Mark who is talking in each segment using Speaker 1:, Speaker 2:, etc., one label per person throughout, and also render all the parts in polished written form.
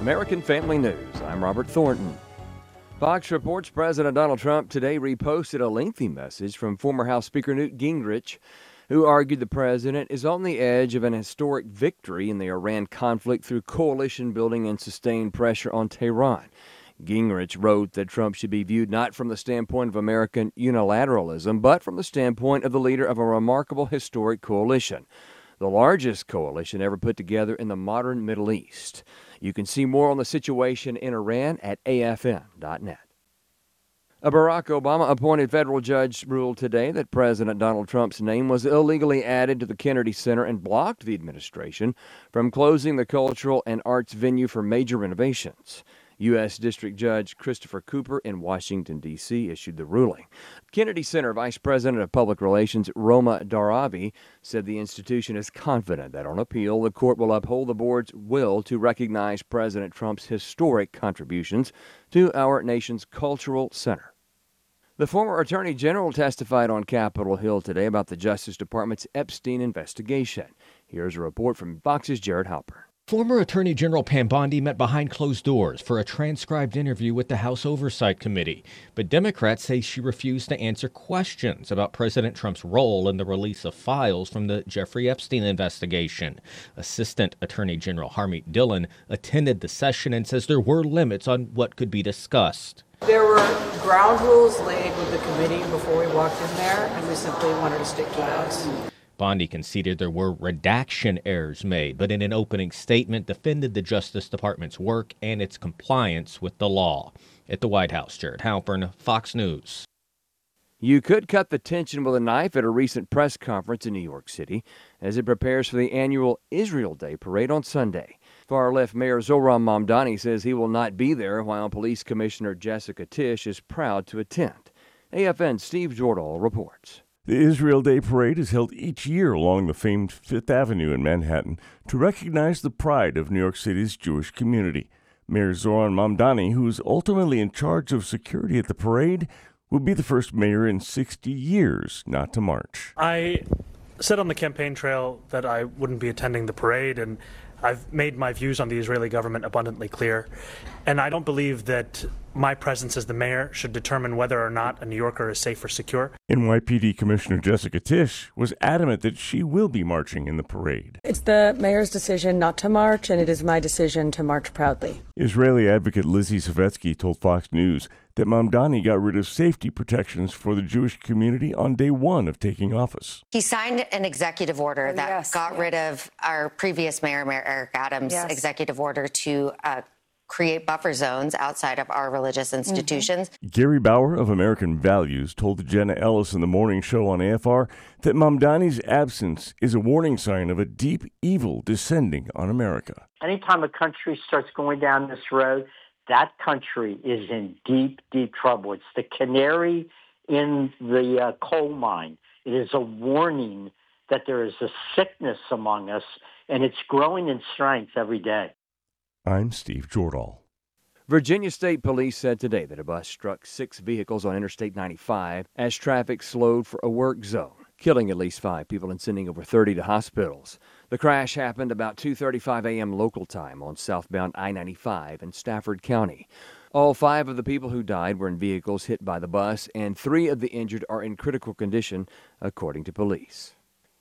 Speaker 1: American Family News. I'm Robert Thornton. Fox reports President Donald Trump today reposted a lengthy message from former House Speaker Newt Gingrich, who argued the president is on the edge of an historic victory in the Iran conflict through coalition building and sustained pressure on Tehran. Gingrich wrote that Trump should be viewed not from the standpoint of American unilateralism, but from the standpoint of the leader of a remarkable historic coalition, the largest coalition ever put together in the modern Middle East. You can see more on the situation in Iran at afn.net. A Barack Obama-appointed federal judge ruled today that President Donald Trump's name was illegally added to the Kennedy Center and blocked the administration from closing the cultural and arts venue for major renovations. U.S. District Judge Christopher Cooper in Washington, D.C. issued the ruling. Kennedy Center Vice President of Public Relations Roma Daravi said the institution is confident that on appeal, the court will uphold the board's will to recognize President Trump's historic contributions to our nation's cultural center. The former Attorney General testified on Capitol Hill today about the Justice Department's Epstein investigation. Here's a report from Fox's Jared Halpern.
Speaker 2: Former Attorney General Pam Bondi met behind closed doors for a transcribed interview with the House Oversight Committee. But Democrats say she refused to answer questions about President Trump's role in the release of files from the Jeffrey Epstein investigation. Assistant Attorney General Harmeet Dillon attended the session and says there were limits on what could be discussed.
Speaker 3: There were ground rules laid with the committee before we walked in there, and we simply wanted to stick to those.
Speaker 2: Bondi conceded there were redaction errors made, but in an opening statement defended the Justice Department's work and its compliance with the law. At the White House, Jared Halpern, Fox News.
Speaker 1: You could cut the tension with a knife at a recent press conference in New York City as it prepares for the annual Israel Day parade on Sunday. Far-left Mayor Zohran Mamdani says he will not be there, while Police Commissioner Jessica Tisch is proud to attend. AFN's Steve Jordahl reports.
Speaker 4: The Israel Day Parade is held each year along the famed Fifth Avenue in Manhattan to recognize the pride of New York City's Jewish community. Mayor Zohran Mamdani, who's ultimately in charge of security at the parade, will be the first mayor in 60 years not to march.
Speaker 5: I said on the campaign trail that I wouldn't be attending the parade, and I've made my views on the Israeli government abundantly clear. And I don't believe that my presence as the mayor should determine whether or not a New Yorker is safe or secure.
Speaker 4: NYPD Commissioner Jessica Tisch was adamant that she will be marching in the parade.
Speaker 6: It's the mayor's decision not to march, and it is my decision to march proudly.
Speaker 4: Israeli advocate Lizzie Savetsky told Fox News that Mamdani got rid of safety protections for the Jewish community on day one of taking office.
Speaker 7: He signed an executive order that got rid of our previous mayor, Mayor Eric Adams' executive order to create buffer zones outside of our religious institutions.
Speaker 4: Gary Bauer of American Values told Jenna Ellis in the morning show on AFR that Mamdani's absence is a warning sign of a deep evil descending on America.
Speaker 8: Anytime a country starts going down this road, that country is in deep, deep trouble. It's the canary in the coal mine. It is a warning that there is a sickness among us, and it's growing in strength every day.
Speaker 4: I'm Steve Jordahl.
Speaker 1: Virginia State Police said today that a bus struck 6 vehicles on Interstate 95 as traffic slowed for a work zone, killing at least 5 people and sending over 30 to hospitals. The crash happened about 2:35 a.m. local time on southbound I-95 in Stafford County. All 5 of the people who died were in vehicles hit by the bus, and 3 of the injured are in critical condition, according to police.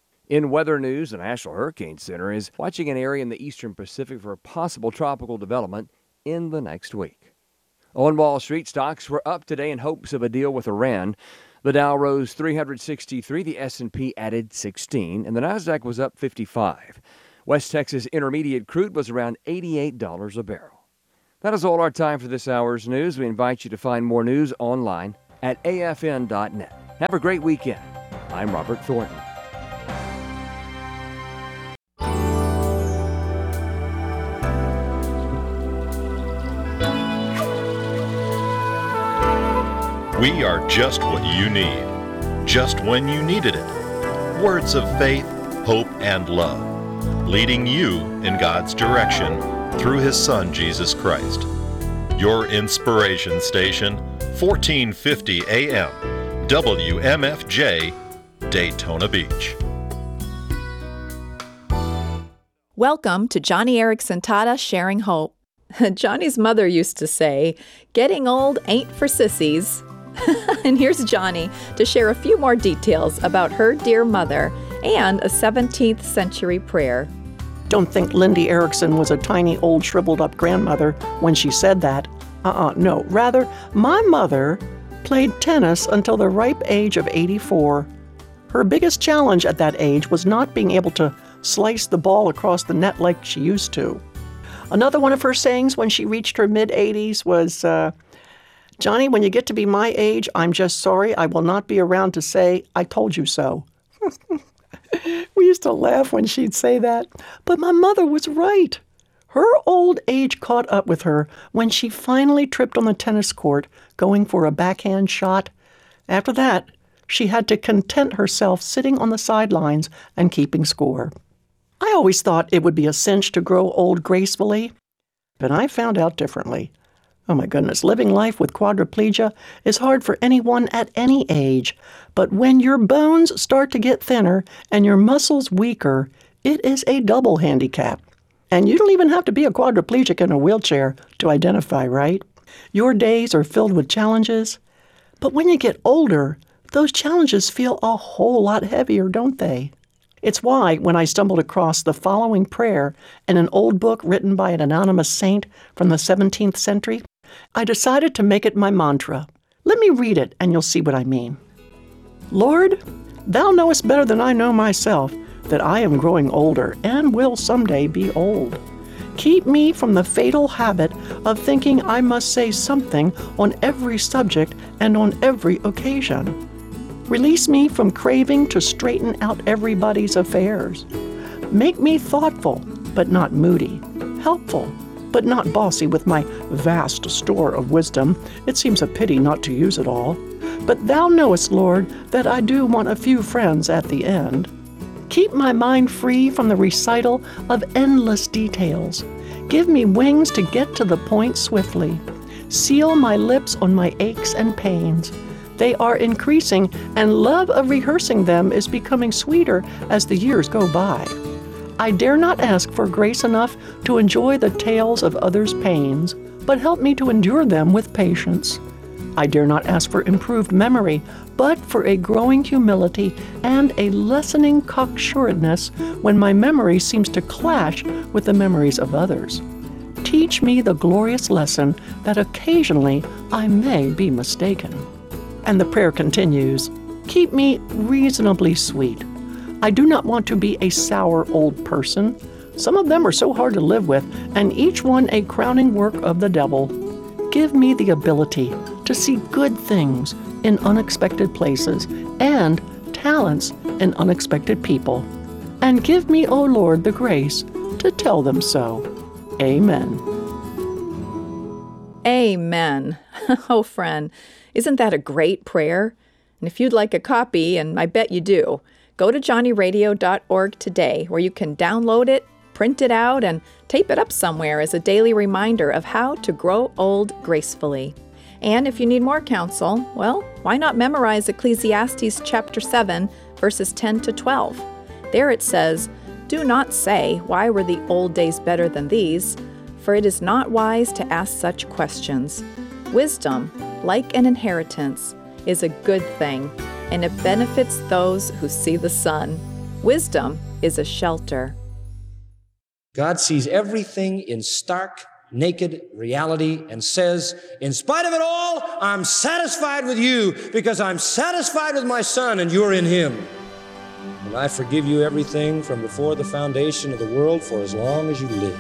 Speaker 1: In weather news, the National Hurricane Center is watching an area in the eastern Pacific for a possible tropical development in the next week. On Wall Street, stocks were up today in hopes of a deal with Iran. The Dow rose 363, the S&P added 16, and the Nasdaq was up 55. West Texas Intermediate crude was around $88 a barrel. That is all our time for this hour's news. We invite you to find more news online at afn.net. Have a great weekend. I'm Robert Thornton.
Speaker 9: We are just what you need, just when you needed it. Words of faith, hope, and love, leading you in God's direction through His Son, Jesus Christ. Your inspiration station, 1450 AM, WMFJ, Daytona Beach.
Speaker 10: Welcome to Johnny Erickson Tata Sharing Hope. Johnny's mother used to say, "Getting old ain't for sissies." And here's Johnny to share a few more details about her dear mother and a 17th century prayer.
Speaker 11: Don't think Lindy Erickson was a tiny old shriveled up grandmother when she said that. No. Rather, my mother played tennis until the ripe age of 84. Her biggest challenge at that age was not being able to slice the ball across the net like she used to. Another one of her sayings when she reached her mid-80s was, "Johnny, when you get to be my age, I'm just sorry I will not be around to say, 'I told you so.'" We used to laugh when she'd say that, but my mother was right. Her old age caught up with her when she finally tripped on the tennis court going for a backhand shot. After that, she had to content herself sitting on the sidelines and keeping score. I always thought it would be a cinch to grow old gracefully, but I found out differently. Oh my goodness, living life with quadriplegia is hard for anyone at any age, but when your bones start to get thinner and your muscles weaker, it is a double handicap. And you don't even have to be a quadriplegic in a wheelchair to identify, right? Your days are filled with challenges, but when you get older, those challenges feel a whole lot heavier, don't they? It's why, when I stumbled across the following prayer in an old book written by an anonymous saint from the 17th century, I decided to make it my mantra. Let me read it, and you'll see what I mean. "Lord, thou knowest better than I know myself that I am growing older and will someday be old. Keep me from the fatal habit of thinking I must say something on every subject and on every occasion. Release me from craving to straighten out everybody's affairs. Make me thoughtful, but not moody, helpful, but not bossy with my vast store of wisdom. It seems a pity not to use it all. But thou knowest, Lord, that I do want a few friends at the end. Keep my mind free from the recital of endless details. Give me wings to get to the point swiftly. Seal my lips on my aches and pains. They are increasing, and love of rehearsing them is becoming sweeter as the years go by. I dare not ask for grace enough to enjoy the tales of others' pains, but help me to endure them with patience. I dare not ask for improved memory, but for a growing humility and a lessening cocksuredness when my memory seems to clash with the memories of others. Teach me the glorious lesson that occasionally I may be mistaken." And the prayer continues, "Keep me reasonably sweet. I do not want to be a sour old person. Some of them are so hard to live with, and each one a crowning work of the devil. Give me the ability to see good things in unexpected places and talents in unexpected people. And give me, O Lord, the grace to tell them so. Amen."
Speaker 10: Amen. Oh, friend, isn't that a great prayer? And if you'd like a copy, and I bet you do, go to johnnyradio.org today, where you can download it, print it out, and tape it up somewhere as a daily reminder of how to grow old gracefully. And if you need more counsel, well, why not memorize Ecclesiastes chapter 7, verses 10 to 12? There it says, "Do not say, 'Why were the old days better than these?' For it is not wise to ask such questions. Wisdom, like an inheritance, is a good thing, and it benefits those who see the sun. Wisdom is a shelter."
Speaker 12: God sees everything in stark, naked reality and says, "In spite of it all, I'm satisfied with you because I'm satisfied with my Son and you're in him. And I forgive you everything from before the foundation of the world for as long as you live."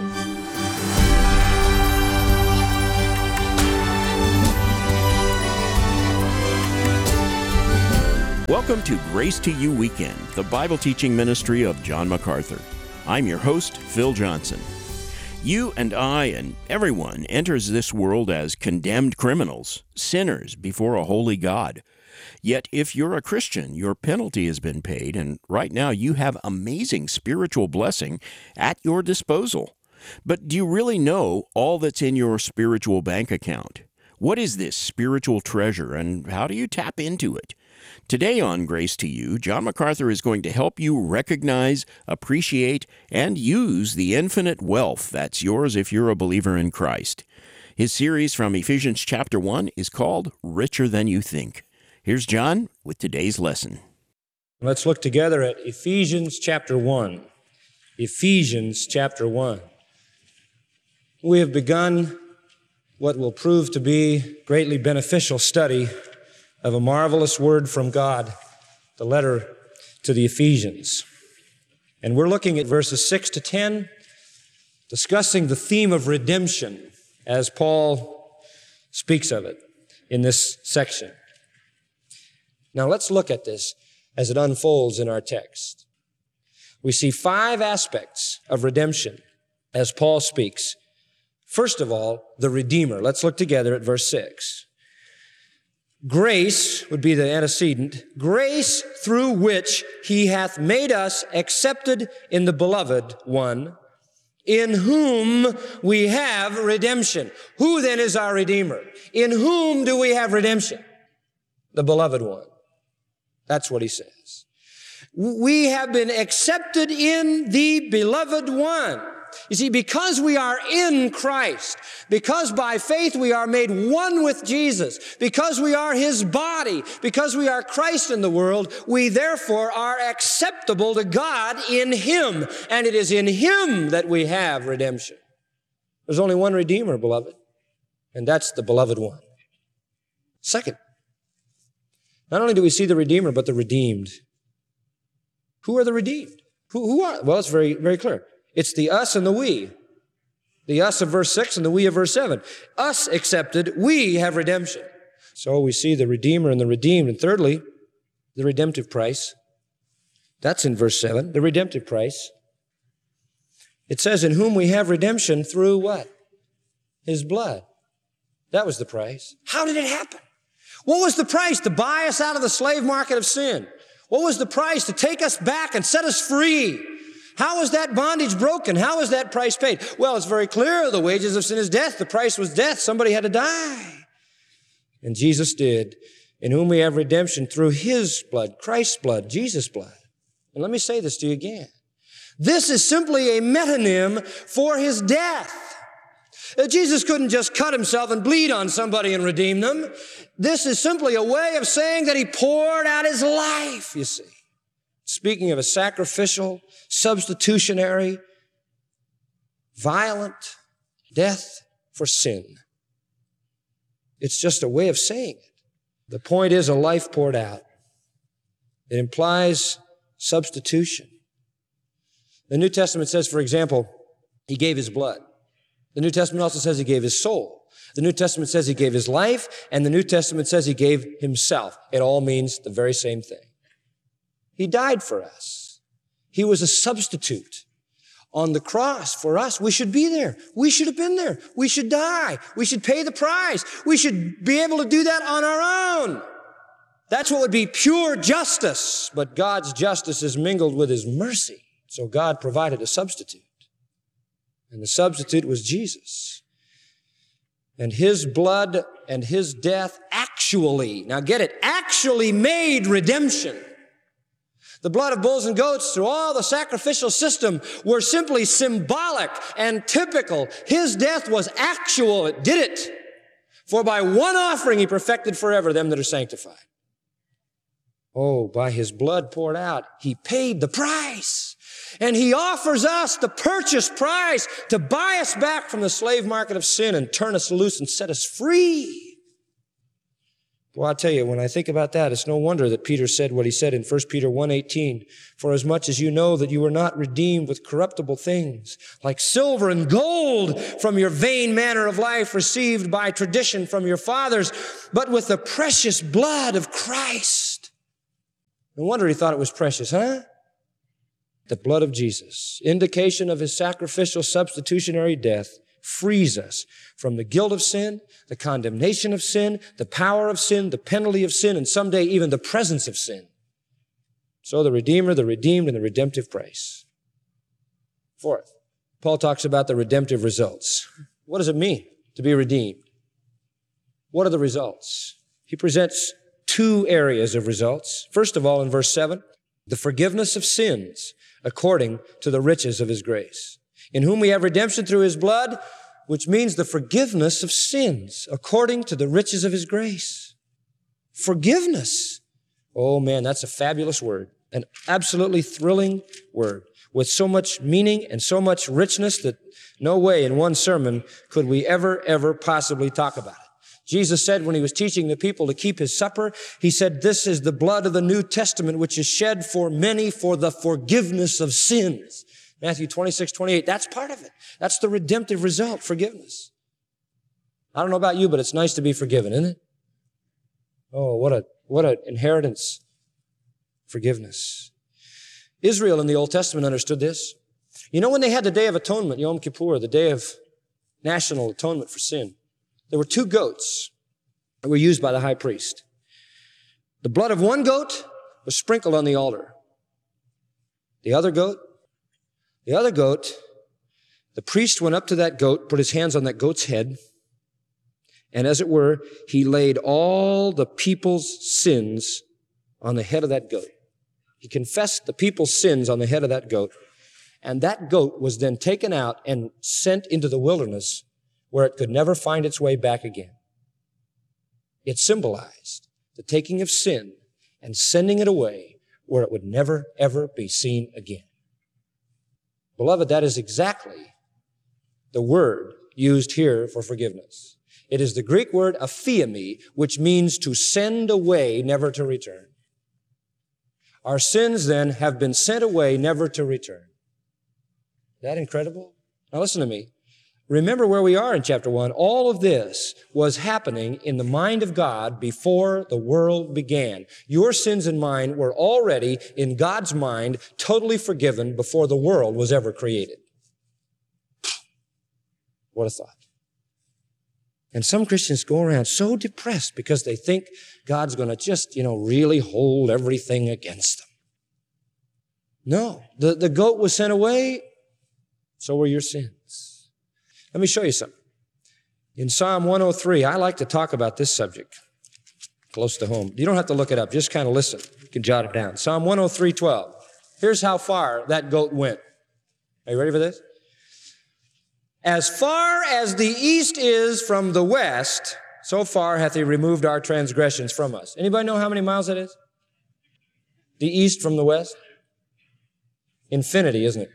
Speaker 13: Welcome to Grace to You Weekend, the Bible teaching ministry of John MacArthur. I'm your host, Phil Johnson. You and I and everyone enters this world as condemned criminals, sinners before a holy God. Yet if you're a Christian, your penalty has been paid, and right now you have amazing spiritual blessing at your disposal. But do you really know all that's in your spiritual bank account? What is this spiritual treasure, and how do you tap into it? Today on Grace to You, John MacArthur is going to help you recognize, appreciate, and use the infinite wealth that's yours if you're a believer in Christ. His series from Ephesians chapter 1 is called Richer Than You Think. Here's John with today's lesson.
Speaker 12: Let's look together at Ephesians chapter 1. Ephesians chapter 1. We have begun what will prove to be greatly beneficial study of a marvelous word from God, the letter to the Ephesians. And we're looking at verses 6 to 10, discussing the theme of redemption as Paul speaks of it in this section. Now let's look at this as it unfolds in our text. We see 5 aspects of redemption as Paul speaks. First of all, the Redeemer. Let's look together at verse 6. Grace would be the antecedent. Grace through which he hath made us accepted in the beloved one, in whom we have redemption. Who then is our Redeemer? In whom do we have redemption? The beloved one. That's what he says. We have been accepted in the beloved one. You see, because we are in Christ, because by faith we are made one with Jesus, because we are his body, because we are Christ in the world, we therefore are acceptable to God in him. And it is in him that we have redemption. There's only one Redeemer, beloved, and that's the beloved one. Second, not only do we see the Redeemer, but the redeemed. Who are the redeemed? Who are? Well, it's very, very clear. It's the us and the we. The us of verse 6 and the we of verse 7. Us accepted, we have redemption. So we see the Redeemer and the redeemed. And thirdly, the redemptive price. That's in verse 7, the redemptive price. It says, in whom we have redemption through what? His blood. That was the price. How did it happen? What was the price to buy us out of the slave market of sin? What was the price to take us back and set us free? How was that bondage broken? How was that price paid? Well, it's very clear. The wages of sin is death. The price was death. Somebody had to die. And Jesus did, in whom we have redemption through his blood, Christ's blood, Jesus' blood. And let me say this to you again. This is simply a metonym for his death. Jesus couldn't just cut himself and bleed on somebody and redeem them. This is simply a way of saying that he poured out his life, you see. Speaking of a sacrificial, substitutionary, violent death for sin. It's just a way of saying it. The point is a life poured out. It implies substitution. The New Testament says, for example, he gave his blood. The New Testament also says he gave his soul. The New Testament says he gave his life, and the New Testament says he gave himself. It all means the very same thing. He died for us. He was a substitute on the cross for us. We should be there. We should have been there. We should die. We should pay the price. We should be able to do that on our own. That's what would be pure justice. But God's justice is mingled with his mercy. So God provided a substitute. And the substitute was Jesus. And his blood and his death actually, now get it, actually made redemption. The blood of bulls and goats through all the sacrificial system were simply symbolic and typical. His death was actual. It did it. For by one offering he perfected forever them that are sanctified. Oh, by his blood poured out, he paid the price. And he offers us the purchase price to buy us back from the slave market of sin and turn us loose and set us free. Well, I tell you, when I think about that, it's no wonder that Peter said what he said in 1 Peter 1:18. For as much as you know that you were not redeemed with corruptible things, like silver and gold from your vain manner of life received by tradition from your fathers, but with the precious blood of Christ. No wonder he thought it was precious, huh? The blood of Jesus, indication of his sacrificial substitutionary death, frees us from the guilt of sin, the condemnation of sin, the power of sin, the penalty of sin, and someday even the presence of sin. So the Redeemer, the redeemed, and the redemptive price. Fourth, Paul talks about the redemptive results. What does it mean to be redeemed? What are the results? He presents two areas of results. First of all, in verse 7, the forgiveness of sins according to the riches of his grace, in whom we have redemption through his blood, which means the forgiveness of sins according to the riches of his grace. Forgiveness. Oh man, that's a fabulous word, an absolutely thrilling word with so much meaning and so much richness that no way in one sermon could we ever possibly talk about it. Jesus said when he was teaching the people to keep his supper, he said, this is the blood of the New Testament, which is shed for many for the forgiveness of sins. Matthew 26:28, that's part of it. That's the redemptive result, forgiveness. I don't know about you, but it's nice to be forgiven, isn't it? Oh, what an inheritance. Forgiveness. Israel in the Old Testament understood this. You know, when they had the Day of Atonement, Yom Kippur, the Day of National Atonement for Sin, there were two goats that were used by the high priest. The blood of one goat was sprinkled on the altar. The other goat, the priest went up to that goat, put his hands on that goat's head, and as it were, he laid all the people's sins on the head of that goat. He confessed the people's sins on the head of that goat, and that goat was then taken out and sent into the wilderness where it could never find its way back again. It symbolized the taking of sin and sending it away where it would never, ever be seen again. Beloved, that is exactly the word used here for forgiveness. It is the Greek word aphiemi, which means to send away, never to return. Our sins then have been sent away, never to return. Is that incredible? Now listen to me. Remember where we are in chapter 1. All of this was happening in the mind of God before the world began. Your sins and mine were already in God's mind totally forgiven before the world was ever created. What a thought. And some Christians go around so depressed because they think God's going to just, really hold everything against them. No, the goat was sent away, so were your sins. Let me show you something. In Psalm 103, I like to talk about this subject close to home. You don't have to look it up. Just kind of listen. You can jot it down. Psalm 103:12. Here's how far that goat went. Are you ready for this? As far as the east is from the west, so far hath he removed our transgressions from us. Anybody know how many miles that is? The east from the west? Infinity, isn't it?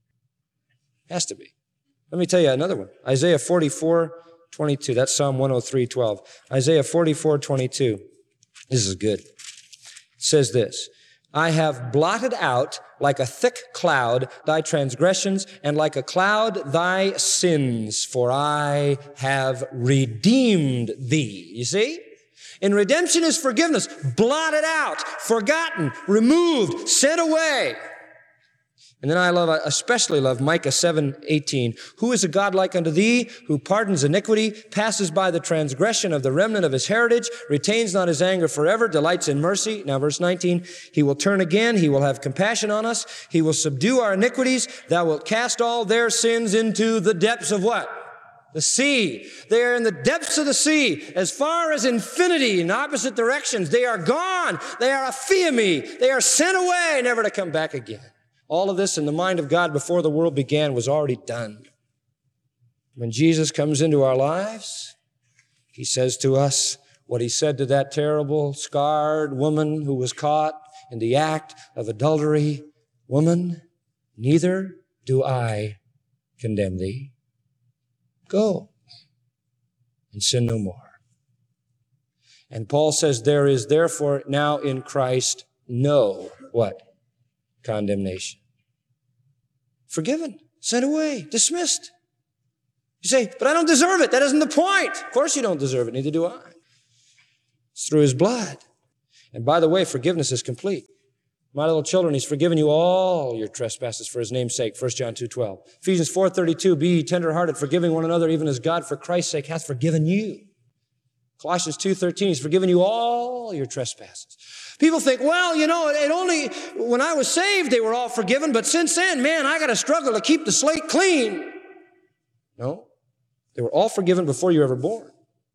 Speaker 12: Has to be. Let me tell you another one. Isaiah 44:22. That's Psalm 103:12. Isaiah 44:22. This is good. It says this, I have blotted out like a thick cloud thy transgressions, and like a cloud thy sins, for I have redeemed thee. You see? And redemption is forgiveness. Blotted out, forgotten, removed, sent away. And then I especially love Micah 7:18. Who is a God like unto thee, who pardons iniquity, passes by the transgression of the remnant of his heritage, retains not his anger forever, delights in mercy. Now verse 19, he will turn again, he will have compassion on us, he will subdue our iniquities, thou wilt cast all their sins into the depths of what? The sea. They are in the depths of the sea, as far as infinity in opposite directions. They are gone. They are aphiemi. They are sent away, never to come back again. All of this in the mind of God before the world began was already done. When Jesus comes into our lives, he says to us what he said to that terrible, scarred woman who was caught in the act of adultery. Woman, neither do I condemn thee. Go and sin no more. And Paul says there is therefore now in Christ no, what? Condemnation. Forgiven, sent away, dismissed. You say, but I don't deserve it. That isn't the point. Of course you don't deserve it. Neither do I. It's through his blood. And by the way, forgiveness is complete. My little children, he's forgiven you all your trespasses for his name's sake. 1 John 2:12. Ephesians 4:32, be ye tenderhearted, forgiving one another, even as God for Christ's sake hath forgiven you. Colossians 2:13, he's forgiven you all your trespasses. People think, well, it only, when I was saved, they were all forgiven, but since then, man, I got to struggle to keep the slate clean. No, they were all forgiven before you were ever born.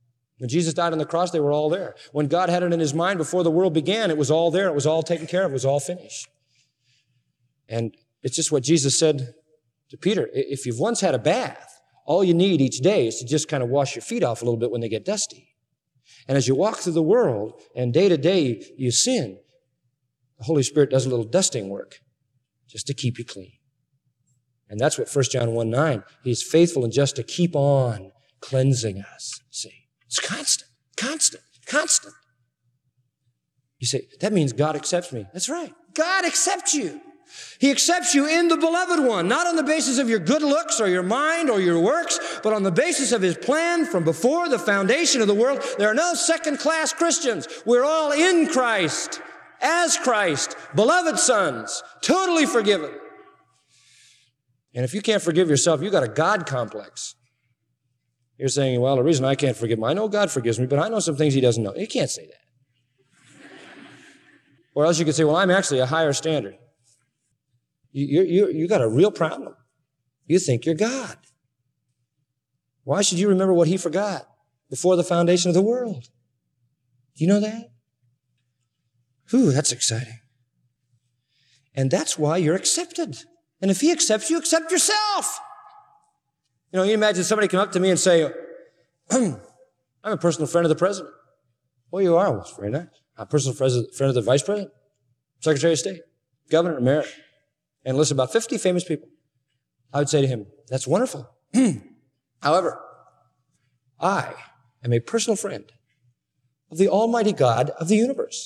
Speaker 12: When Jesus died on the cross, they were all there. When God had it in his mind before the world began, it was all there. It was all taken care of. It was all finished. And it's just what Jesus said to Peter. If you've once had a bath, all you need each day is to just kind of wash your feet off a little bit when they get dusty. And as you walk through the world and day to day you sin, the Holy Spirit does a little dusting work just to keep you clean. And that's what 1 John 1:9, he's faithful and just to keep on cleansing us. See, it's constant, constant, constant. You say, that means God accepts me. That's right. God accepts you. He accepts you in the beloved one, not on the basis of your good looks or your mind or your works, but on the basis of his plan from before the foundation of the world. There are no second-class Christians. We're all in Christ, as Christ, beloved sons, totally forgiven. And if you can't forgive yourself, you've got a God complex. You're saying, well, the reason I can't forgive him, I know God forgives me, but I know some things he doesn't know. You can't say that. Or else you could say, well, I'm actually a higher standard. You got a real problem. You think you're God. Why should you remember what he forgot before the foundation of the world? Do you know that? Ooh, that's exciting. And that's why you're accepted. And if he accepts you, accept yourself. You know, you imagine somebody come up to me and say, I'm a personal friend of the president. Well, you are. Well, it's very nice. I'm a personal friend of the vice president, secretary of state, governor, mayor, and list about 50 famous people. I would say to him, that's wonderful. However, I am a personal friend of the Almighty God of the universe.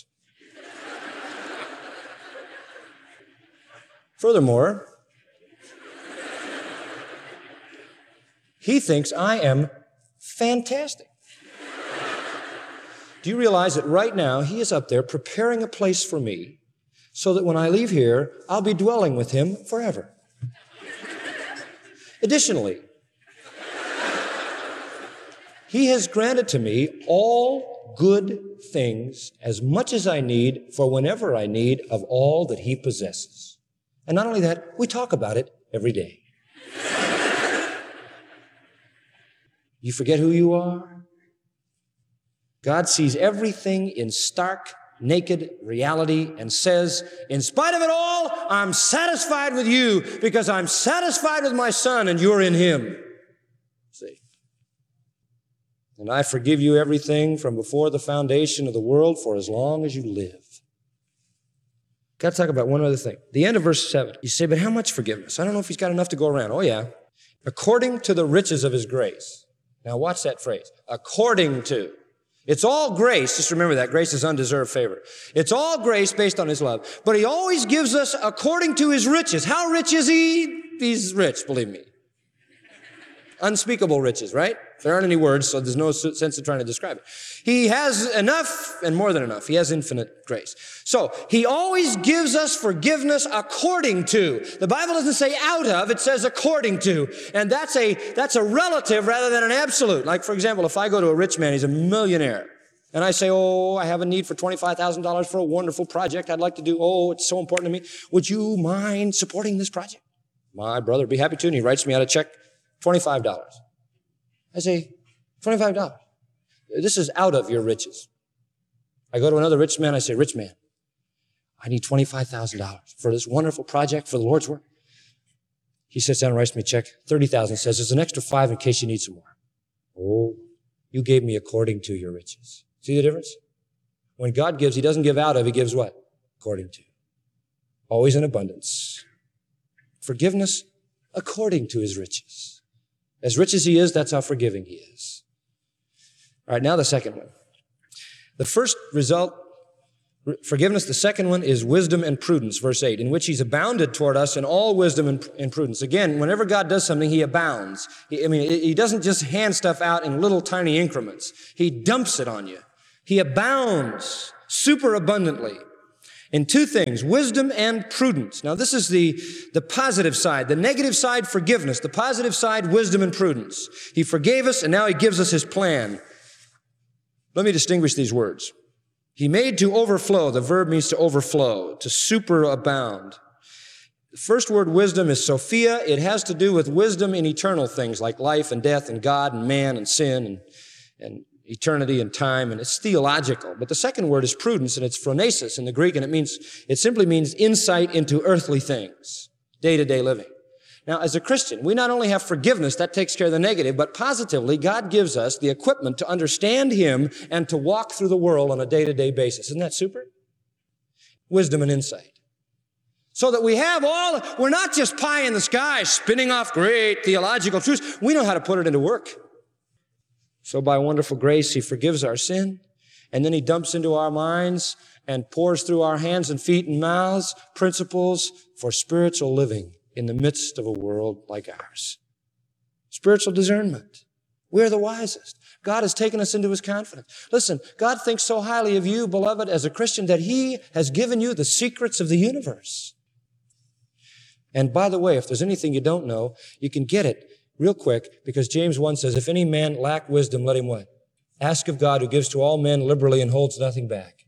Speaker 12: Furthermore, he thinks I am fantastic. Do you realize that right now he is up there preparing a place for me so that when I leave here, I'll be dwelling with him forever? Additionally, he has granted to me all good things as much as I need for whenever I need of all that he possesses. And not only that, we talk about it every day. You forget who you are? God sees everything in stark, naked reality and says, in spite of it all, I'm satisfied with you because I'm satisfied with my son and you're in him. See? And I forgive you everything from before the foundation of the world for as long as you live. Got to talk about one other thing. The end of verse 7. You say, but how much forgiveness? I don't know if he's got enough to go around. Oh, yeah. According to the riches of his grace. Now watch that phrase. According to. It's all grace. Just remember that. Grace is undeserved favor. It's all grace based on his love. But he always gives us according to his riches. How rich is he? He's rich, believe me. Unspeakable riches, right? There aren't any words, so there's no sense of trying to describe it. He has enough and more than enough. He has infinite grace. So he always gives us forgiveness according to. The Bible doesn't say out of, it says according to. And that's a relative rather than an absolute. Like, for example, if I go to a rich man, he's a millionaire, and I say, oh, I have a need for $25,000 for a wonderful project I'd like to do. Oh, it's so important to me. Would you mind supporting this project? My brother would be happy to, and he writes me out a check, $25. I say, $25. This is out of your riches. I go to another rich man, I say, rich man, I need $25,000 for this wonderful project for the Lord's work. He sits down and writes me a check, $30,000, says, there's an extra $5 in case you need some more. Oh, you gave me according to your riches. See the difference? When God gives, he doesn't give out of, he gives what? According to. Always in abundance. Forgiveness according to his riches. As rich as he is, that's how forgiving he is. All right, now the second one. The first result, forgiveness. The second one is wisdom and prudence, verse 8, in which he's abounded toward us in all wisdom and prudence. Again, whenever God does something, he abounds. He doesn't just hand stuff out in little tiny increments. He dumps it on you. He abounds super abundantly in two things, wisdom and prudence. Now, this is the positive side. The negative side, forgiveness. The positive side, wisdom and prudence. He forgave us, and now he gives us his plan. Let me distinguish these words. He made to overflow. The verb means to overflow, to superabound. The first word, wisdom, is Sophia. It has to do with wisdom in eternal things like life and death and God and man and sin and eternity and time, and it's theological. But the second word is prudence, and it's phronesis in the Greek, and it simply means insight into earthly things, day-to-day living. Now, as a Christian, we not only have forgiveness, that takes care of the negative, but positively, God gives us the equipment to understand Him and to walk through the world on a day-to-day basis. Isn't that super? Wisdom and insight. So that we're not just pie in the sky spinning off great theological truths. We know how to put it into work. So by wonderful grace, He forgives our sin, and then He dumps into our minds and pours through our hands and feet and mouths principles for spiritual living in the midst of a world like ours. Spiritual discernment. We're the wisest. God has taken us into His confidence. Listen, God thinks so highly of you, beloved, as a Christian, that He has given you the secrets of the universe. And by the way, if there's anything you don't know, you can get it real quick, because James 1 says, if any man lack wisdom, let him what? Ask of God, who gives to all men liberally and holds nothing back.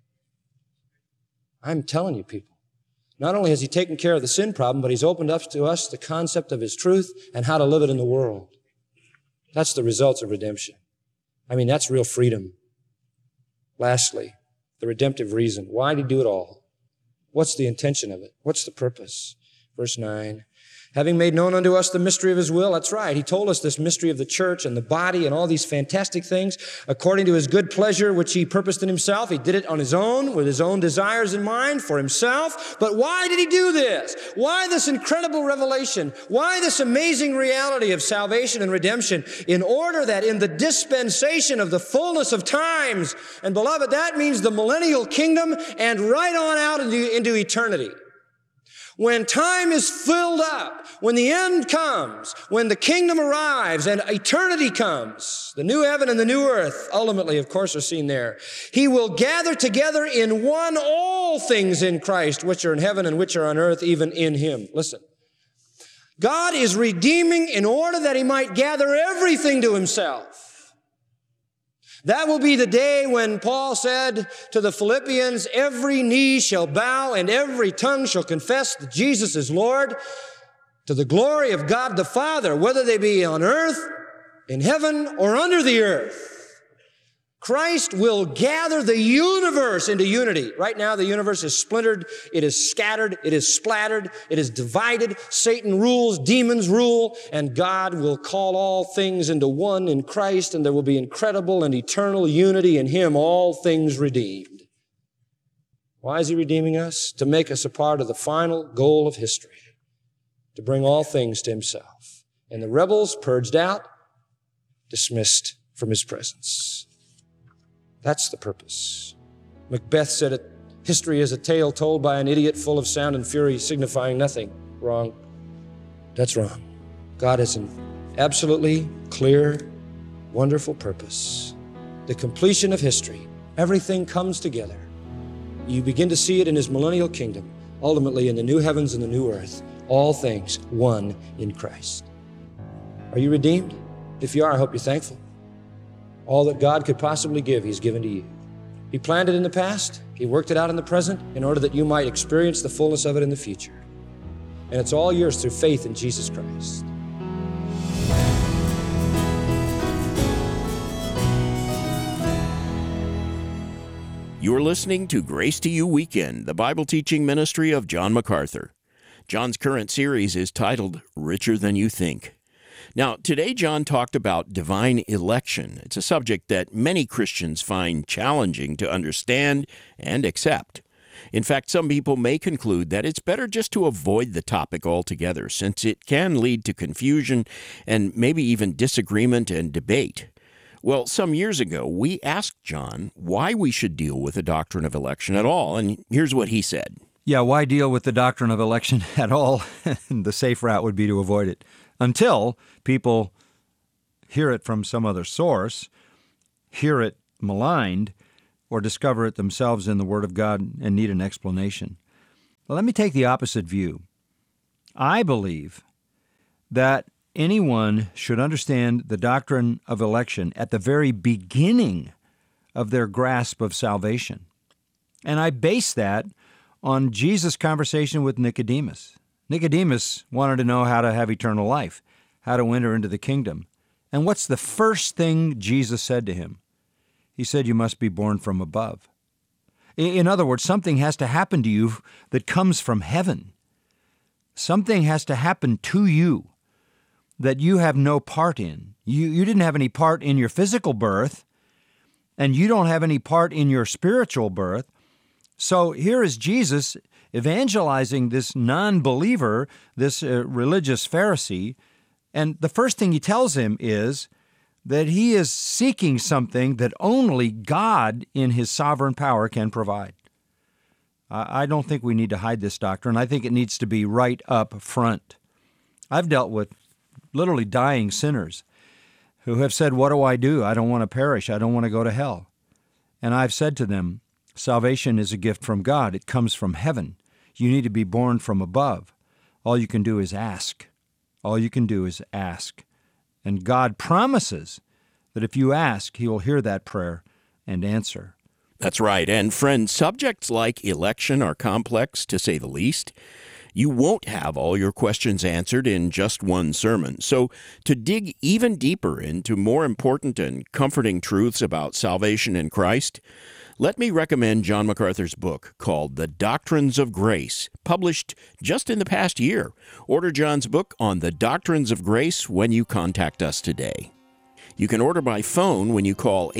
Speaker 12: I'm telling you, people, not only has He taken care of the sin problem, but He's opened up to us the concept of His truth and how to live it in the world. That's the results of redemption. I mean, that's real freedom. Lastly, the redemptive reason. Why did He do it all? What's the intention of it? What's the purpose? Verse 9, having made known unto us the mystery of His will. That's right. He told us this mystery of the church and the body and all these fantastic things according to His good pleasure, which He purposed in Himself. He did it on His own, with His own desires in mind for Himself. But why did He do this? Why this incredible revelation? Why this amazing reality of salvation and redemption? In order that in the dispensation of the fullness of times, and beloved, that means the millennial kingdom and right on out into eternity. When time is filled up, when the end comes, when the kingdom arrives and eternity comes, the new heaven and the new earth, ultimately, of course, are seen there. He will gather together in one all things in Christ, which are in heaven and which are on earth, even in Him. Listen, God is redeeming in order that He might gather everything to Himself. That will be the day when Paul said to the Philippians, every knee shall bow and every tongue shall confess that Jesus is Lord, to the glory of God the Father, whether they be on earth, in heaven, or under the earth. Christ will gather the universe into unity. Right now, the universe is splintered, it is scattered, it is splattered, it is divided. Satan rules, demons rule, and God will call all things into one in Christ, and there will be incredible and eternal unity in Him, all things redeemed. Why is He redeeming us? To make us a part of the final goal of history, to bring all things to Himself. And the rebels purged out, dismissed from His presence. That's the purpose. Macbeth said it, history is a tale told by an idiot full of sound and fury, signifying nothing. Wrong. That's wrong. God has an absolutely clear, wonderful purpose. The completion of history. Everything comes together. You begin to see it in His millennial kingdom, ultimately in the new heavens and the new earth. All things one in Christ. Are you redeemed? If you are, I hope you're thankful. All that God could possibly give, He's given to you. He planned it in the past. He worked it out in the present in order that you might experience the fullness of it in the future. And it's all yours through faith in Jesus Christ.
Speaker 13: You're listening to Grace to You Weekend, the Bible teaching ministry of John MacArthur. John's current series is titled Richer Than You Think. Now, today John talked about divine election. It's a subject that many Christians find challenging to understand and accept. In fact, some people may conclude that it's better just to avoid the topic altogether, since it can lead to confusion and maybe even disagreement and debate. Well, some years ago, we asked John why we should deal with the doctrine of election at all, and here's what he said.
Speaker 14: Yeah, why deal with the doctrine of election at all? The safe route would be to avoid it. Until people hear it from some other source, hear it maligned, or discover it themselves in the Word of God and need an explanation. Well, let me take the opposite view. I believe that anyone should understand the doctrine of election at the very beginning of their grasp of salvation. And I base that on Jesus' conversation with Nicodemus. Nicodemus wanted to know how to have eternal life, how to enter into the kingdom. And what's the first thing Jesus said to him? He said you must be born from above. In other words, something has to happen to you that comes from heaven. Something has to happen to you that you have no part in. You didn't have any part in your physical birth, and you don't have any part in your spiritual birth. So here is Jesus evangelizing this non-believer, this religious Pharisee, and the first thing he tells him is that he is seeking something that only God in his sovereign power can provide. I don't think we need to hide this doctrine. I think it needs to be right up front. I've dealt with literally dying sinners who have said, "What do I do? I don't want to perish. I don't want to go to hell." And I've said to them, salvation is a gift from God. It comes from heaven. You need to be born from above. All you can do is ask. All you can do is ask. And God promises that if you ask, He will hear that prayer and answer.
Speaker 13: That's right. And friends, subjects like election are complex, to say the least. You won't have all your questions answered in just one sermon. So to dig even deeper into more important and comforting truths about salvation in Christ, let me recommend John MacArthur's book called The Doctrines of Grace, published just in the past year. Order John's book on the Doctrines of Grace when you contact us today. You can order by phone when you call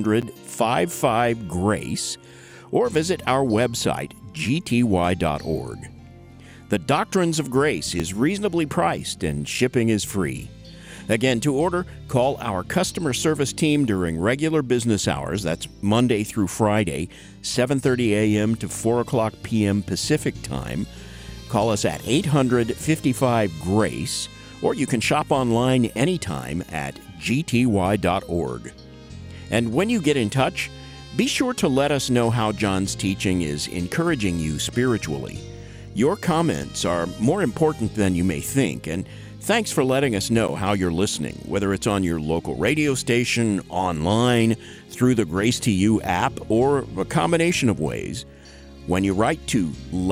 Speaker 13: 800-55-GRACE or visit our website, gty.org. The Doctrines of Grace is reasonably priced and shipping is free. Again, to order, call our customer service team during regular business hours. That's Monday through Friday, 7:30 a.m. to 4 o'clock p.m. Pacific Time. Call us at 800-55-GRACE, or you can shop online anytime at gty.org. And when you get in touch, be sure to let us know how John's teaching is encouraging you spiritually. Your comments are more important than you may think, and thanks for letting us know how you're listening, whether it's on your local radio station, online, through the Grace to You app, or a combination of ways. When you write to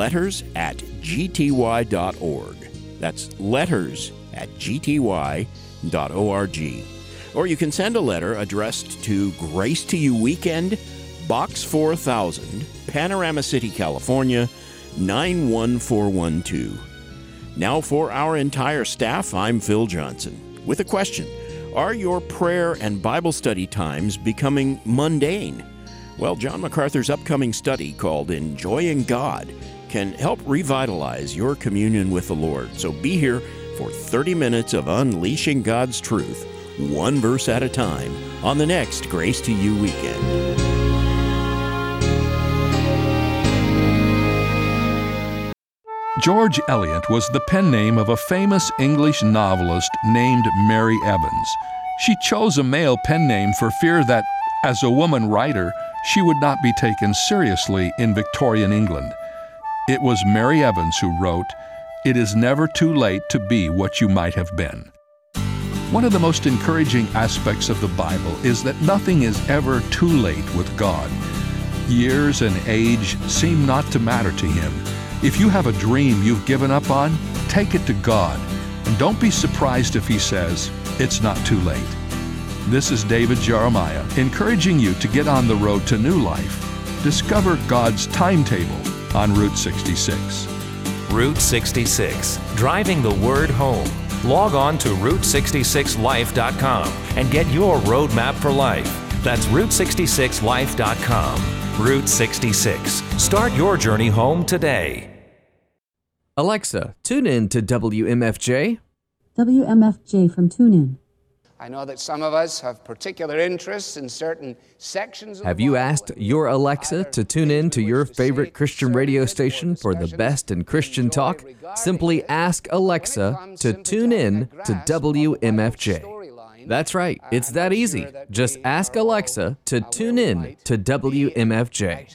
Speaker 13: letters@gty.org, that's letters@gty.org. Or you can send a letter addressed to Grace to You Weekend, Box 4000, Panorama City, California, 91412. Now for our entire staff, I'm Phil Johnson with a question. Are your prayer and Bible study times becoming mundane? Well, John MacArthur's upcoming study called Enjoying God can help revitalize your communion with the Lord. So be here for 30 minutes of unleashing God's truth, one verse at a time, on the next Grace to You Weekend.
Speaker 15: George Eliot was the pen name of a famous English novelist named Mary Evans. She chose a male pen name for fear that, as a woman writer, she would not be taken seriously in Victorian England. It was Mary Evans who wrote, "It is never too late to be what you might have been." One of the most encouraging aspects of the Bible is that nothing is ever too late with God. Years and age seem not to matter to Him. If you have a dream you've given up on, take it to God, and don't be surprised if He says, "It's not too late." This is David Jeremiah, encouraging you to get on the road to new life. Discover God's timetable on Route 66.
Speaker 16: Route 66, driving the word home. Log on to Route66Life.com and get your roadmap for life. That's Route66Life.com. Route 66. Start your journey home today.
Speaker 17: Alexa, tune in to WMFJ.
Speaker 18: WMFJ from TuneIn.
Speaker 19: I know that some of us have particular interests in certain sections of
Speaker 17: Have you asked your Alexa to tune in to your favorite Christian radio station for the best in Christian talk? Simply ask Alexa to tune in to WMFJ. That's right, it's that easy. Just ask Alexa to tune in to WMFJ.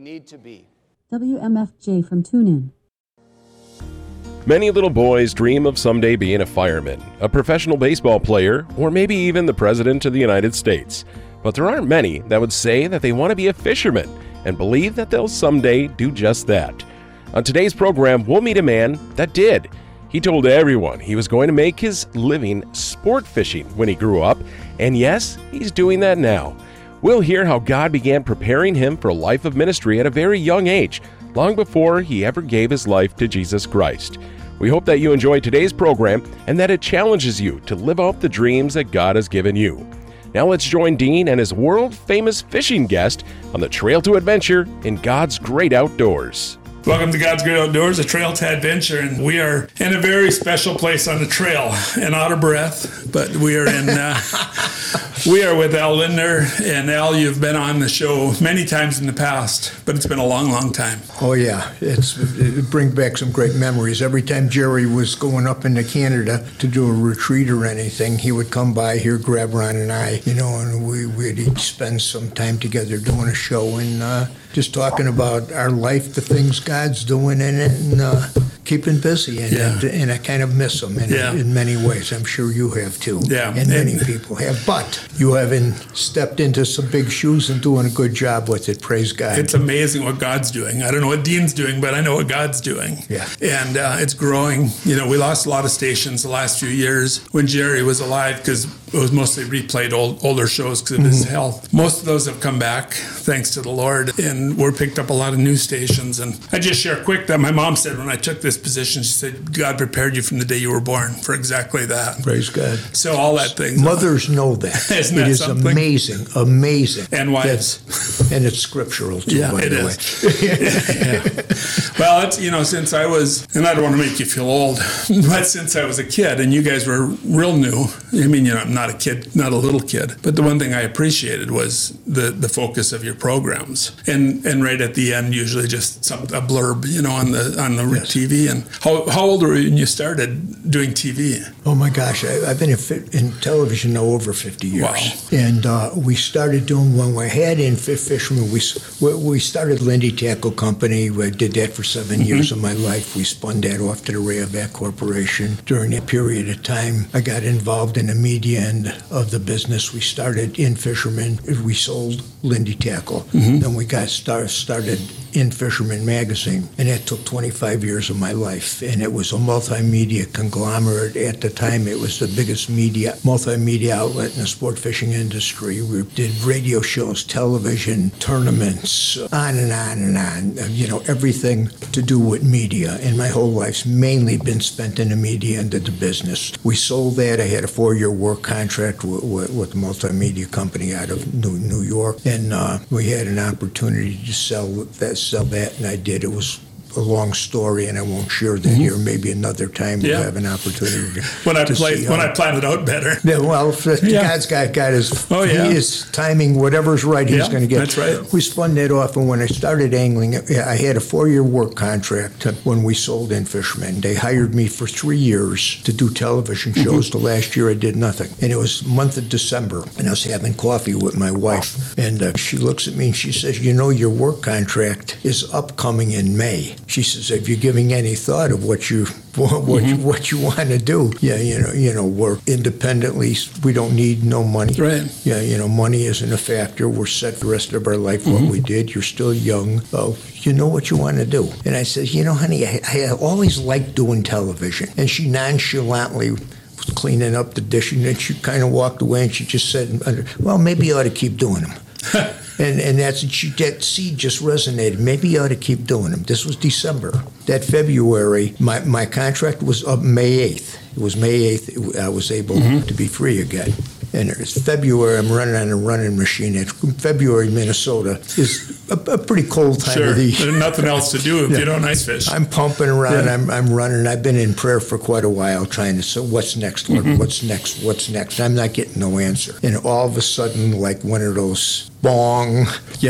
Speaker 18: WMFJ from TuneIn.
Speaker 20: Many little boys dream of someday being a fireman, a professional baseball player, or maybe even the President of the United States. But there aren't many that would say that they want to be a fisherman and believe that they'll someday do just that. On today's program, we'll meet a man that did. He told everyone he was going to make his living sport fishing when he grew up, and yes, he's doing that now. We'll hear how God began preparing him for a life of ministry at a very young age, long before he ever gave his life to Jesus Christ. We hope that you enjoy today's program and that it challenges you to live out the dreams that God has given you. Now let's join Dean and his world-famous fishing guest on the trail to adventure in God's great outdoors.
Speaker 21: Welcome to God's Great Outdoors, a trail to adventure, and we are in a very special place on the trail and out of breath, but we are in, we are with Al Lindner, and Al, you've been on the show many times in the past, but it's been a long, long time.
Speaker 22: Oh yeah, it brings back some great memories. Every time Jerry was going up into Canada to do a retreat or anything, he would come by here, grab Ron and I, and we'd each spend some time together doing a show and just talking about our life, the things God's doing in it, and keeping busy. And I kind of miss them in many ways. I'm sure you have too.
Speaker 21: Yeah.
Speaker 22: And many people have. But you haven't stepped into some big shoes and doing a good job with it. Praise God.
Speaker 21: It's amazing what God's doing. I don't know what Dean's doing, but I know what God's doing.
Speaker 22: Yeah.
Speaker 21: And it's growing. We lost a lot of stations the last few years when Jerry was alive because it was mostly replayed older shows because of his health. Most of those have come back, thanks to the Lord, and we're picked up a lot of new stations. And I just share quick that my mom said when I took this position, she said, God prepared you from the day you were born for exactly that.
Speaker 22: Praise God.
Speaker 21: So all that thing.
Speaker 22: Mothers know that.
Speaker 21: Isn't that
Speaker 22: it is
Speaker 21: something?
Speaker 22: amazing.
Speaker 21: And wives.
Speaker 22: And it's scriptural too, by the
Speaker 21: way. Well, it's, since I was, and I don't want to make you feel old, but since I was a kid and you guys were real new, I'm not a kid, not a little kid, but the one thing I appreciated was the focus of your programs. And right at the end, usually just a blurb, on the TV. And how old were you when you started doing TV?
Speaker 22: Oh my gosh, I've been in television now over 50 years.
Speaker 21: Wow.
Speaker 22: And we started doing, when we had in fishermen, we started Lindy Tackle Company. We did that for 7 years of my life. We spun that off to the Rayovac Corporation. During that period of time, I got involved in the media end of the business. We started in Fisherman. We sold Lindy Tackle. Then we got started in Fisherman Magazine, and that took 25 years of my life. And it was a multimedia conglomerate. At the time, it was the biggest multimedia outlet in the sport fishing industry. We did radio shows, television, tournaments, on and on and on. Everything to do with media. And my whole life's mainly been spent in the media end of the business. We sold that. I had a 4-year work contract with a multimedia company out of New York, and we had an opportunity to sell that, and I did. It was a long story, and I won't share that here. Maybe another time we'll have an opportunity
Speaker 21: when I plan it out better.
Speaker 22: Yeah, well, God's got his timing. Whatever's right, he's going to get.
Speaker 21: That's right.
Speaker 22: We spun that off, and when I started angling, I had a 4-year work contract when we sold in Fisherman. They hired me for 3 years to do television shows. The last year I did nothing, and it was month of December, and I was having coffee with my wife, and she looks at me and she says, your work contract is upcoming in May. She says, "Have you giving any thought of what you want to do?" Yeah, we're independently. We don't need no money.
Speaker 21: Right.
Speaker 22: Yeah, money isn't a factor. We're set for the rest of our life. What we did. You're still young. Oh, you know what you want to do. And I said, honey, I always liked doing television. And she nonchalantly was cleaning up the dish, and then she kind of walked away, and she just said, "Well, maybe you ought to keep doing them." And that seed just resonated. Maybe you ought to keep doing them. This was December. That February, my contract was up May 8th. It was May 8th I was able to be free again. And it's February, I'm running on a running machine. February, Minnesota is a pretty cold time of the year.
Speaker 21: There's nothing else to do if you don't ice fish.
Speaker 22: I'm pumping around, I'm running. I've been in prayer for quite a while trying to say, what's next, Lord? What's next? I'm not getting no answer. And all of a sudden, like one of those bong,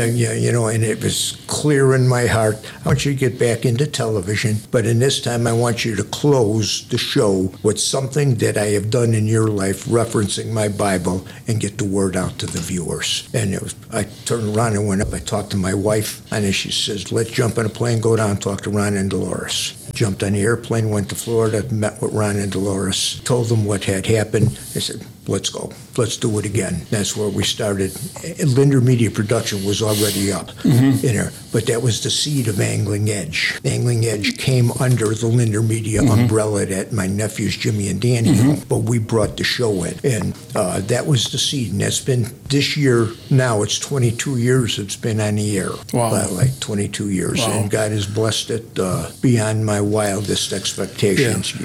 Speaker 22: and it was clear in my heart. I want you to get back into television, but in this time I want you to close the show with something that I have done in your life, referencing my Bible, and get the word out to the viewers. And I turned around and went up. I talked to my wife, and then she says, "Let's jump in a plane, go down, talk to Ron and Dolores." Jumped on the airplane, went to Florida, met with Ron and Dolores, told them what had happened. They said, let's go. Let's do it again. That's where we started. Linder Media Production was already up in there, but that was the seed of Angling Edge. Angling Edge came under the Linder Media umbrella that my nephews Jimmy and Danny but we brought the show in, and that was the seed. And that's been this year. Now it's 22 years. It's been on the air.
Speaker 21: Wow.
Speaker 22: Like 22 years,
Speaker 21: Wow.
Speaker 22: and God has blessed it beyond my wildest expectations.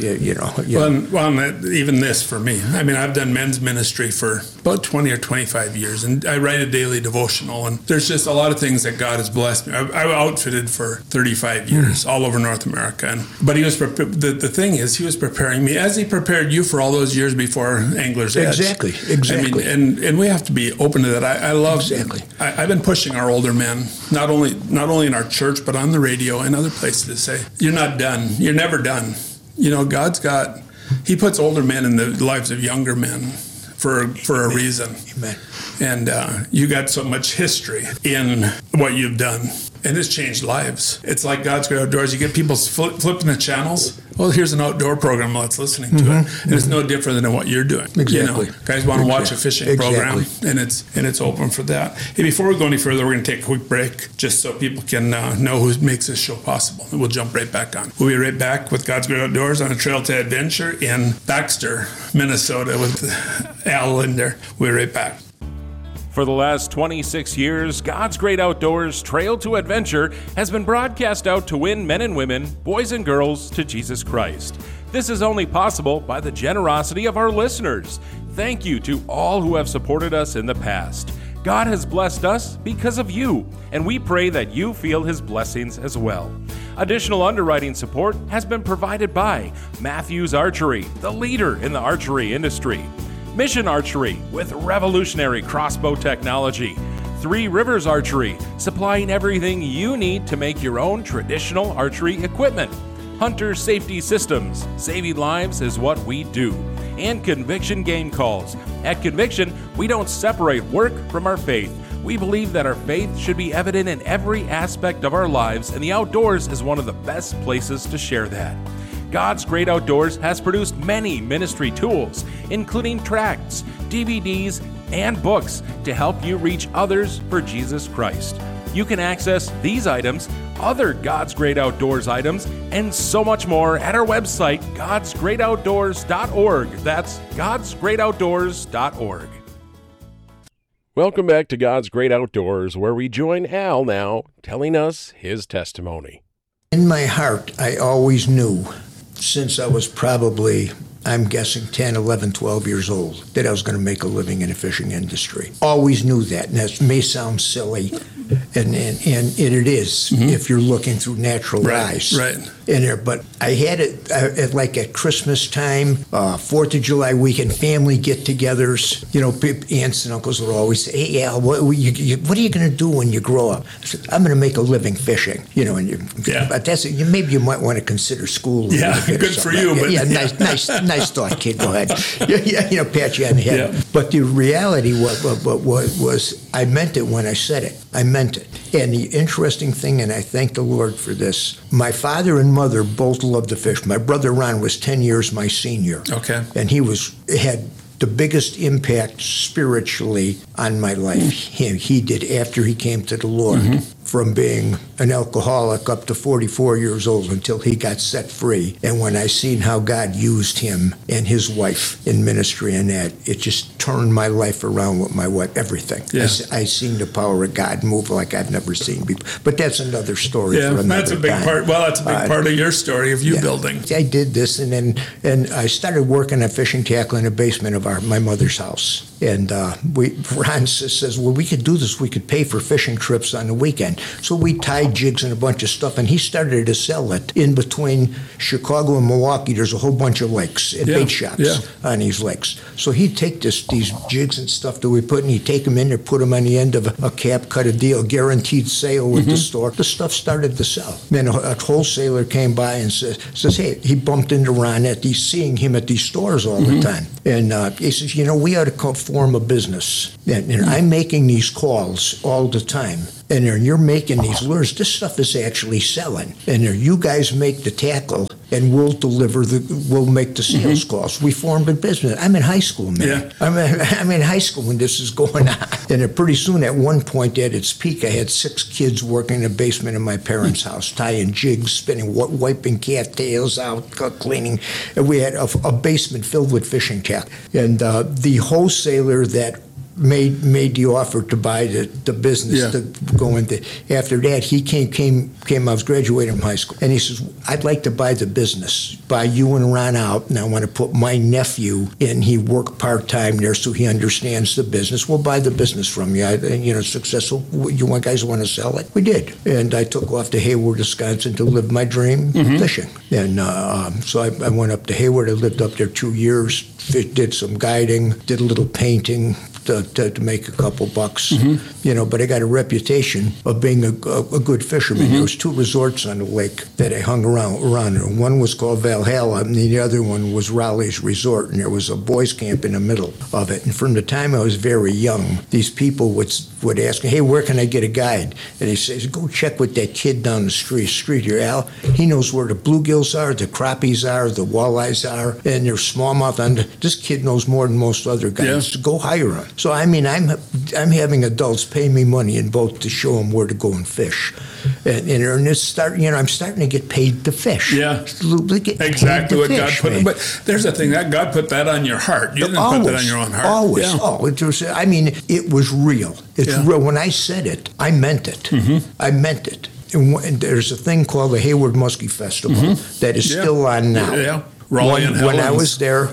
Speaker 21: Well, even this for me. I mean, I've done men's ministry for about 20 or 25 years, and I write a daily devotional, and there's just a lot of things that God has blessed me. I outfitted for 35 years all over North America, but he was the thing is, he was preparing me as he prepared you for all those years before Angler's Edge.
Speaker 22: Exactly.
Speaker 21: I mean, and we have to be open to that. I love.
Speaker 22: Exactly.
Speaker 21: I've been pushing our older men, not only in our church, but on the radio and other places, to say, you're not done. You're never done. You know, He puts older men in the lives of younger men for a reason.
Speaker 22: Amen.
Speaker 21: And you got so much history in what you've done, and it's changed lives. It's like God's Great Outdoors. You get people flipping the channels. Well, here's an outdoor program. Let's listening to it, and it's no different than what you're doing.
Speaker 22: Exactly.
Speaker 21: You know, guys want to watch a fishing program, and it's open for that. Hey, before we go any further, we're going to take a quick break just so people can know who makes this show possible, and we'll jump right back on. We'll be right back with God's Great Outdoors on a trail to adventure in Baxter, Minnesota, with Al Linder. We'll be right back.
Speaker 20: For the last 26 years, God's Great Outdoors Trail to Adventure has been broadcast out to win men and women, boys and girls, to Jesus Christ. This is only possible by the generosity of our listeners. Thank you to all who have supported us in the past. God has blessed us because of you, and we pray that you feel His blessings as well. Additional underwriting support has been provided by Matthews Archery, the leader in the archery industry. Mission Archery with revolutionary crossbow technology. Three Rivers Archery, supplying everything you need to make your own traditional archery equipment. Hunter Safety Systems, saving lives is what we do. And Conviction Game Calls. At Conviction, we don't separate work from our faith. We believe that our faith should be evident in every aspect of our lives, and the outdoors is one of the best places to share that. God's Great Outdoors has produced many ministry tools, including tracts, DVDs, and books to help you reach others for Jesus Christ. You can access these items, other God's Great Outdoors items, and so much more at our website, godsgreatoutdoors.org. That's godsgreatoutdoors.org. Welcome back to God's Great Outdoors, where we join Al now, telling us his testimony.
Speaker 22: In my heart, I always knew, since I was probably, I'm guessing 10, 11, 12 years old, that I was going to make a living in the fishing industry. Always knew that, and that may sound silly, and it is if you're looking through natural eyes.
Speaker 21: Right.
Speaker 22: In there, but I had it like at Christmas time, 4th of July weekend, family get-togethers. You know, aunts and uncles would always say, "Hey, Al, what are you going to do when you grow up?" I said, "I'm going to make a living fishing." You know, and maybe you might want to consider school.
Speaker 21: Yeah, good for you. But
Speaker 22: nice thought, kid. Go ahead. Pat you on the head. Yeah. But the reality was I meant it when I said it. I meant it. And the interesting thing, and I thank the Lord for this, my father and mother both loved to fish. My brother Ron was 10 years my senior.
Speaker 21: Okay.
Speaker 22: And he had the biggest impact spiritually on my life. He did after he came to the Lord. From being an alcoholic up to 44 years old until he got set free. And when I seen how God used him and his wife in ministry and that, it just turned my life around with my wife, everything. Yeah. I seen the power of God move like I've never seen before. But that's another story for another
Speaker 21: that's a big
Speaker 22: time.
Speaker 21: part. Well, that's a big part of your story of you building.
Speaker 22: I did this, and I started working on fishing tackle in the basement of my mother's house. And Ron says, well, we could do this. We could pay for fishing trips on the weekend. So we tied jigs and a bunch of stuff, and he started to sell it. In between Chicago and Milwaukee, there's a whole bunch of lakes and bait shops on these lakes. So he'd take these jigs and stuff that we put, and he'd take them in there, put them on the end of a cap, cut a deal, guaranteed sale with the store. The stuff started to sell. Then a wholesaler came by and says, hey, he bumped into Ron seeing him at these stores all the time. And he says, we ought to form a business. And I'm making these calls all the time. And you're making these lures. This stuff is actually selling. And you guys make the tackle, and we'll make the sales calls. We formed a business. I'm in high school, man. Yeah. I'm in high school when this is going on. And pretty soon, at one point at its peak, I had 6 kids working in the basement of my parents' house, tying jigs, spinning, wiping cattails out, cleaning. And we had a basement filled with fishing tackle. And the wholesaler that made the offer to buy the business to go into. After that, he came. I was graduating from high school, and he says, "I'd like to buy the business, buy you and Ron out, and I want to put my nephew in. He worked part-time there, so he understands the business. We'll buy the business from you. Successful. You guys want to sell it?" We did, and I took off to Hayward, Wisconsin, to live my dream fishing. And so I went up to Hayward. I lived up there 2 years. Did some guiding, did a little painting to make a couple bucks, but I got a reputation of being a good fisherman. There was 2 resorts on the lake that I hung around. One was called Valhalla, and the other one was Raleigh's Resort, and there was a boys' camp in the middle of it. And from the time I was very young, these people would ask me, "Hey, where can I get a guide?" And he says, "Go check with that kid down the street here, Al. He knows where the bluegills are, the crappies are, the walleyes are, and there's smallmouth. And this kid knows more than most other guys. Go hire him." So I mean, I'm having adults pay me money in boats to show them where to go and fish, and I'm starting to get paid to fish.
Speaker 21: Yeah, exactly what God put. But there's the thing that God put that on your heart. You didn't put that on your own heart.
Speaker 22: Always. Yeah. Oh, it was. I mean, it was real. It's real. When I said it, I meant it. I meant it. And there's a thing called the Hayward Muskie Festival that is still on now.
Speaker 21: Yeah.
Speaker 22: When I was there,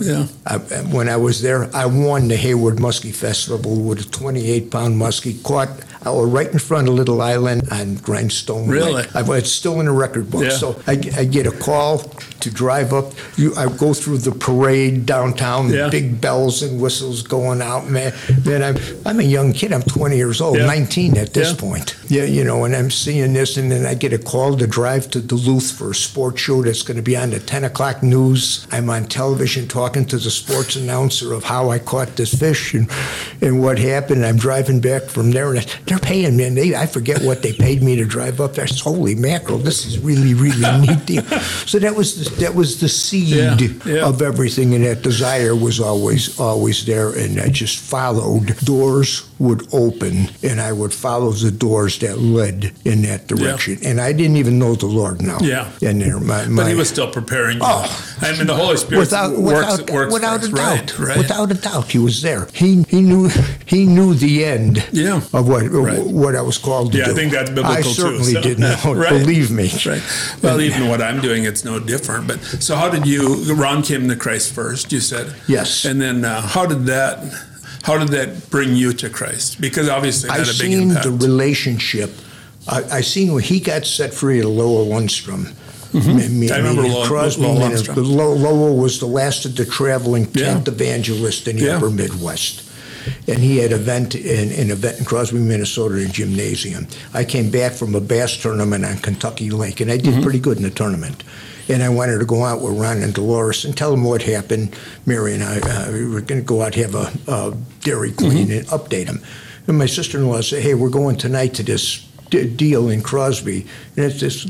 Speaker 22: I won the Hayward Muskie Festival with a 28-pound muskie caught right in front of Little Island on Grindstone Lake. It's still in the record book. Yeah. So I get a call to drive up. I go through the parade downtown, big bells and whistles going out. Man, I'm a young kid. I'm 20 years old, 19 at this point. And I'm seeing this, and then I get a call to drive to Duluth for a sports show that's going to be on the 10 o'clock news. I'm on television talking to the sports announcer of how I caught this fish and what happened. I'm driving back from there, and they're paying me. I forget what they paid me to drive up there. Holy mackerel, this is really, really neat deal. So that was the seed of everything, and that desire was always there, and I just followed. Doors would open, and I would follow the doors that led in that direction. And I didn't even know the Lord now.
Speaker 21: Yeah.
Speaker 22: And there,
Speaker 21: but He was still prering you. I mean, the Holy Spirit works
Speaker 22: without
Speaker 21: first.
Speaker 22: a doubt.
Speaker 21: Right.
Speaker 22: Without a doubt, He was there. He knew the end of what I was called to do.
Speaker 21: I think that's biblical too.
Speaker 22: I certainly didn't know. Believe me.
Speaker 21: Right. Well, even what I'm doing, it's no different. But so, how did Ron came to Christ first? You said
Speaker 22: yes.
Speaker 21: And then how did that bring you to Christ? Because obviously that had a big impact.
Speaker 22: I seen the relationship. I seen when he got set free at Lowell Lundstrom.
Speaker 21: I remember Lowell.
Speaker 22: Lowell was the last of the traveling tent evangelists in the upper Midwest. And he had an event in Crosby, Minnesota, in a gymnasium. I came back from a bass tournament on Kentucky Lake, and I did pretty good in the tournament. And I wanted to go out with Ron and Dolores and tell them what happened. Mary and I we were going to go out and have a Dairy Queen and update them. And my sister-in-law said, "Hey, we're going tonight to this deal in Crosby, and it's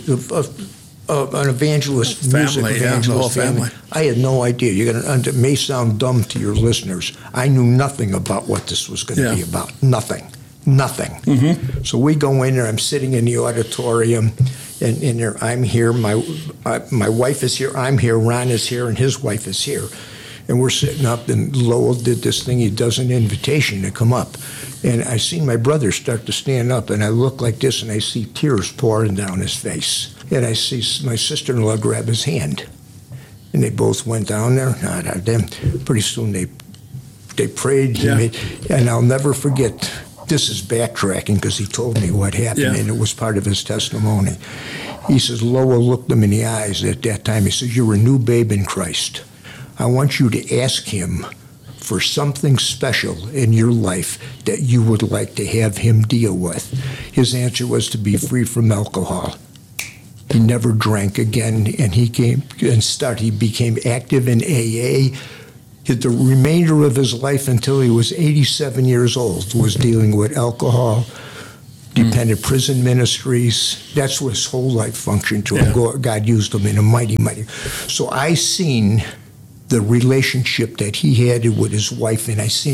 Speaker 22: an evangelist, music evangelist family." I had no idea. It may sound dumb to your listeners. I knew nothing about what this was going to be about. Nothing. So we go in there. I'm sitting in the auditorium, and in there, I'm here. My wife is here. I'm here. Ron is here, and his wife is here. And we're sitting up, and Lowell did this thing. He does an invitation to come up. And I seen my brother start to stand up, and I look like this, and I see tears pouring down his face. And I see my sister-in-law grab his hand. And they both went down there. Then pretty soon they prayed. And I'll never forget, this is backtracking because he told me what happened, and it was part of his testimony. He says, Lowell looked him in the eyes at that time. He says, "You're a new babe in Christ. I want you to ask Him for something special in your life that you would like to have Him deal with." His answer was to be free from alcohol. He never drank again, and he became active in AA. The remainder of his life until he was 87 years old was dealing with alcohol, Dependent Prison Ministries. That's what his whole life functioned to.
Speaker 21: Yeah.
Speaker 22: God used him in a mighty. So I seen the relationship that he had with his wife, and I seen